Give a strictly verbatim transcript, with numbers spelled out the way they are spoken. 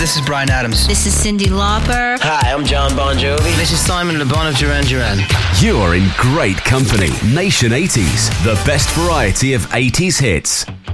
this is Bryan Adams. This is Cyndi Lauper. Hi, I'm John Bon Jovi. This is Simon Le Bon of Duran Duran. You're in great company. Nation eighties, the best variety of eighties hits.